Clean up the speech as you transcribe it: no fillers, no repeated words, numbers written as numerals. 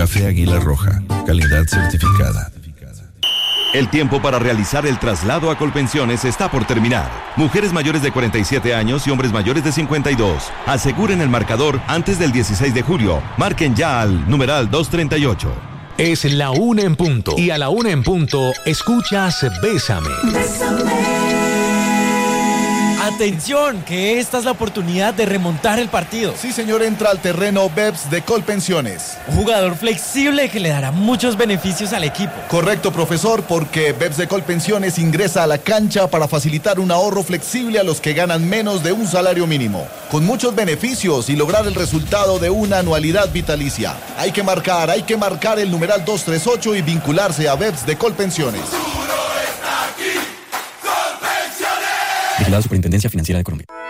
Café Águila Roja, calidad certificada. El tiempo para realizar el traslado a Colpensiones está por terminar. Mujeres mayores de 47 años y hombres mayores de 52. Aseguren el marcador antes del 16 de julio. Marquen ya al numeral 238. Es la 1 en punto. Y a la 1 en punto, escuchas Bésame. Bésame. Atención, que esta es la oportunidad de remontar el partido. Sí, señor, entra al terreno BEPS de Colpensiones. Un jugador flexible que le dará muchos beneficios al equipo. Correcto, profesor, porque BEPS de Colpensiones ingresa a la cancha para facilitar un ahorro flexible a los que ganan menos de un salario mínimo, con muchos beneficios y lograr el resultado de una anualidad vitalicia. Hay que marcar el numeral 238 y vincularse a BEPS de Colpensiones. Vigilada Superintendencia Financiera de Colombia.